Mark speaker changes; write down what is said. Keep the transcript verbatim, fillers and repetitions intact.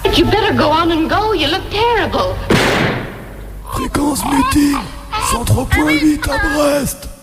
Speaker 1: You better go on and go, you look terrible.
Speaker 2: Fréquence meeting, cent trois point huit à Brest.